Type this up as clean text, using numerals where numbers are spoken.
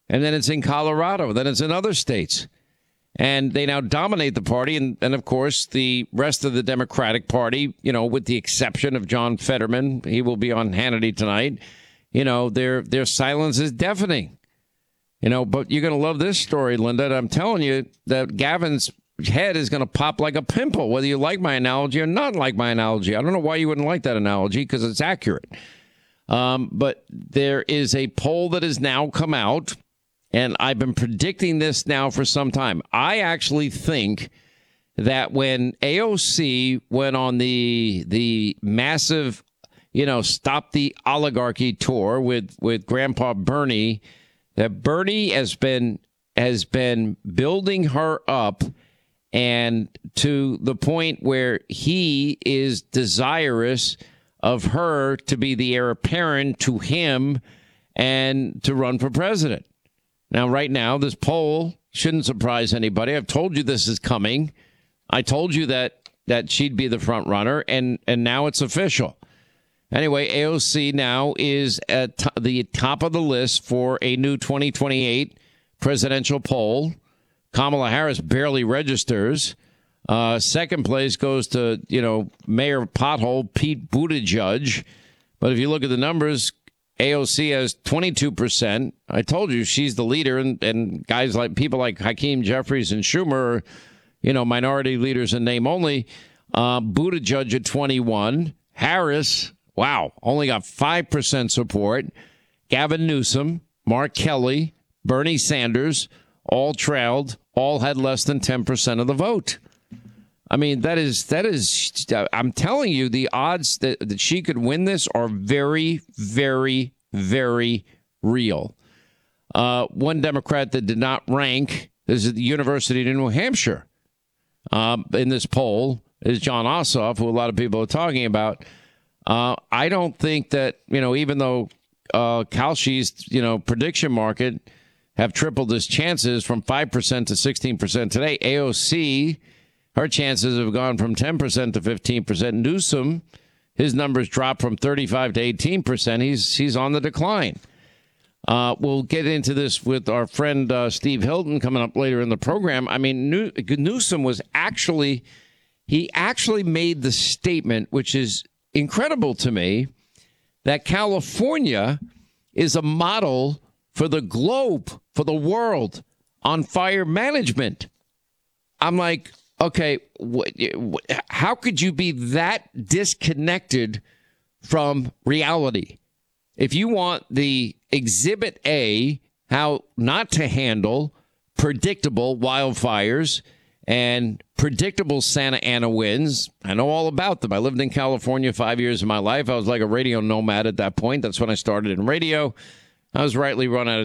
and then it's in Colorado, then it's in other states. And they now dominate the party. And of course, the rest of the Democratic Party, with the exception of John Fetterman, he will be on Hannity tonight. Their silence is deafening. But you're going to love this story, Linda. And I'm telling you that Gavin's head is going to pop like a pimple, whether you like my analogy or not like my analogy. I don't know why you wouldn't like that analogy, because it's accurate. But there is a poll that has now come out, and I've been predicting this now for some time. I actually think that when AOC went on the massive, Stop the Oligarchy tour with Grandpa Bernie, that Bernie has been building her up, and to the point where he is desirous of her to be the heir apparent to him and to run for president. Now, right now, this poll shouldn't surprise anybody. I've told you this is coming. I told you that she'd be the front runner, and now it's official. Anyway, AOC now is at the top of the list for a new 2028 presidential poll. Kamala Harris barely registers. Second place goes to, Mayor Pothole Pete Buttigieg. But if you look at the numbers, AOC has 22%. I told you she's the leader, and guys like people like Hakeem Jeffries and Schumer are, minority leaders in name only. Buttigieg at 21. Harris, wow, only got 5% support. Gavin Newsom, Mark Kelly, Bernie Sanders, all trailed, all had less than 10% of the vote. I mean, that is, I'm telling you, the odds that she could win this are very, very, very real. One Democrat that did not rank is at the University of New Hampshire in this poll is John Ossoff, who a lot of people are talking about. I don't think that, even though Kalshi's, prediction market have tripled his chances from 5% to 16% today, AOC, her chances have gone from 10% to 15%. Newsom, his numbers dropped from 35 to 18%. He's on the decline. We'll get into this with our friend Steve Hilton coming up later in the program. I mean, Newsom was actually made the statement, which is incredible to me, that California is a model for the globe, for the world, on fire management. I'm like, okay, how could you be that disconnected from reality? If you want the Exhibit A, how not to handle predictable wildfires and predictable Santa Ana winds, I know all about them. I lived in California 5 years of my life. I was like a radio nomad at that point. That's when I started in radio. I was rightly run out of